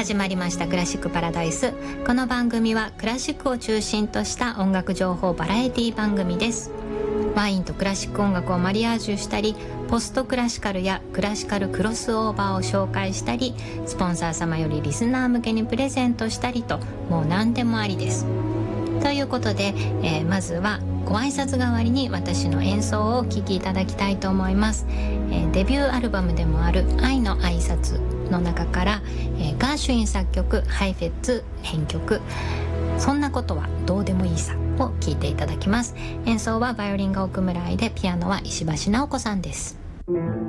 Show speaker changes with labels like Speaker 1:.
Speaker 1: 始まりましたクラシックパラダイス。この番組はクラシックを中心とした音楽情報バラエティ番組です。ワインとクラシック音楽をマリアージュしたり、ポストクラシカルやクラシカルクロスオーバーを紹介したり、スポンサー様よりリスナー向けにプレゼントしたりと、もう何でもありです。ということで、まずはご挨拶代わりに私の演奏をお聴きいただきたいと思います。デビューアルバムでもある愛の挨拶の中から、ガーシュイン作曲、ハイフェッツ編曲、そんなことはどうでもいいさを聴いていただきます。演奏はバイオリンが奥村愛で、ピアノは石橋直子さんです。